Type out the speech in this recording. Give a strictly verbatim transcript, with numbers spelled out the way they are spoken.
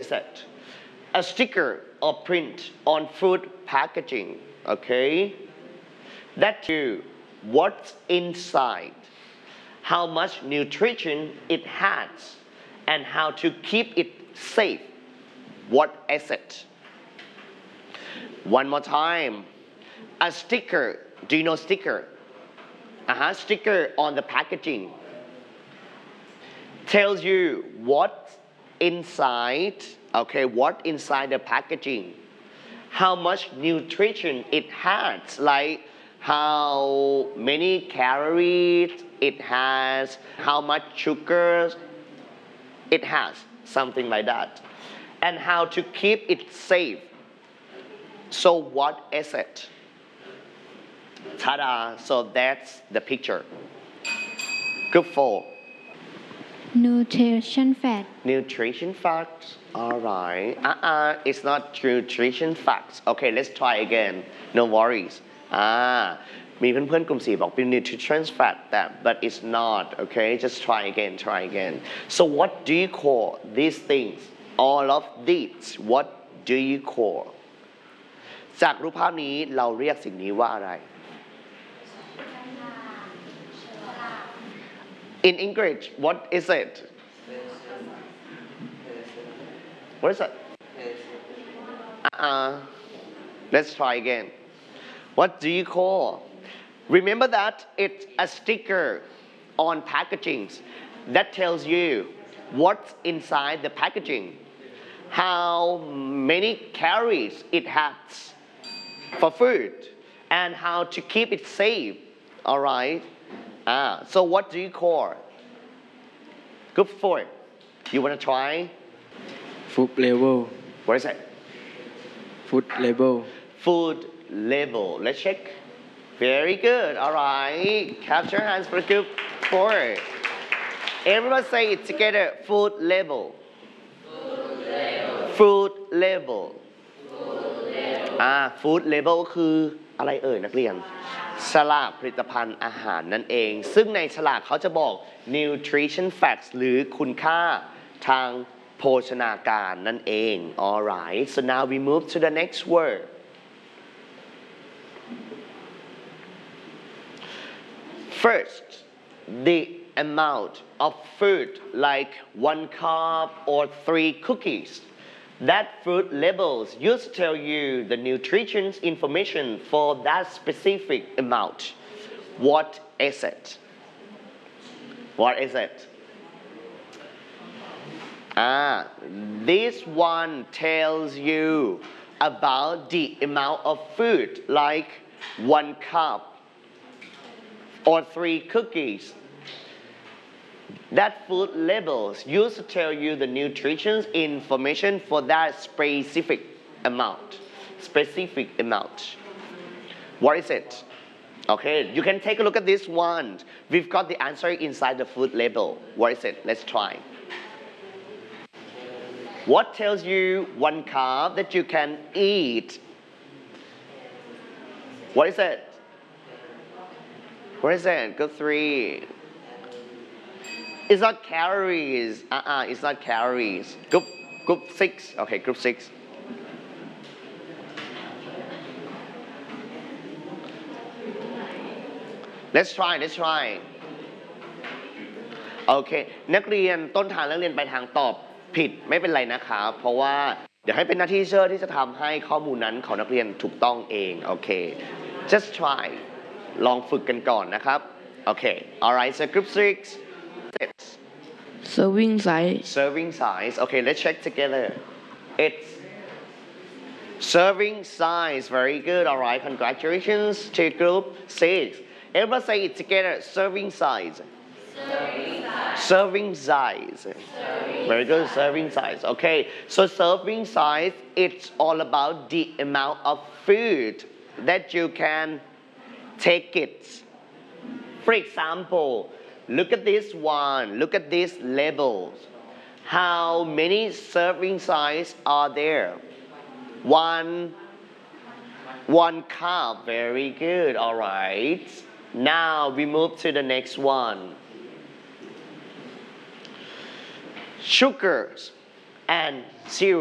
is it? A sticker or print on food packaging, okay? That you what's inside, how much nutrition it has, and how to keep it safe. What is it? One more time. A sticker. Do you know sticker? Uh-huh, sticker on the packaging tells you what's inside, okay, what inside the packaging, how much nutrition it has, like how many calories it has, how much sugars it has, something like that, and how to keep it safe. So what is it? Ta-da! So that's the picture. Group four. Nutrition fact. Nutrition facts. Alright. Uh-uh. It's not nutrition facts. Okay, let's try again. No worries.อ่ามีเพื่อนๆกลุ่มสี่บอกเป็น nutrition fact แต่ but it's not. Okay, just try again. Try again. So what do you call these things? All of these. What do you call? จากรูปภาพนี้เราเรียกสิ่งนี้ว่าอะไร In English, what is it? What is it? Uh-uh. Let's try again. What do you call? Remember that it's a sticker on packagings that tells you what's inside the packaging, how many calories it has for food, and how to keep it safe. All right? Ah, so what do you call? Group four. You want to try? Food label. What is it? Food label. Food label. Let's check. Very good. All right. Clap your hands for group four. Everyone say it together. Food label. Food label. Food label. Food label. อ่า food label คืออะไรเอ่ยนักเรียนฉลากผลิตภัณฑ์อาหารนั่นเองซึ่งในฉลากเขาจะบอก nutrition facts หรือคุณค่าทางโภชนาการนั่นเอง alright so now we move to the next word first the amount of food like one cup or three cookies that food labels used to tell you the nutrition information for that specific amount. What is it? What is it? Ah, this one tells you about the amount of food, like one cup or three cookies. That food labels used to tell you the nutrition information for that specific amount. Specific amount. What is it? Okay, you can take a look at this one. We've got the answer inside the food label. What is it? Let's try. What tells you one carb that you can eat? What is it? What is it? Go three. It's not calories. Uh-uh, it's not calories. Group, group six. Okay, group six. Let's try, let's try. โอเค นักเรียนต้นทางนักเรียนไปทางตอบผิดไม่เป็นไรนะครับ เพราะว่าเดี๋ยวให้เป็นหน้าที่เชอร์ที่จะทำให้ข้อมูลนั้นของนักเรียนถูกต้องเอง โอเค just try ลองฝึกกันก่อนนะครับ โอเค alright so group six Serving size. Serving size. Okay, let's check together. It's serving size. Very good. All right. Congratulations to group six. Everyone say it together. Serving size. Serving size. Serving size. Serving Very good. Serving size. Okay. So serving size, it's all about the amount of food that you can take it. For example, look at this one. Look at these labels. How many serving size are there? One, one cup. Very good. All right. Now we move to the next one. Sugars and cereals.